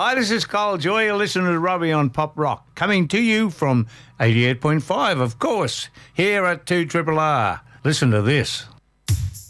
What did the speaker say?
Hi, this is Carl Joy. You're listening to Robbie on Pop Rock, coming to you from 88.5, of course, here at 2RRR. Listen to this.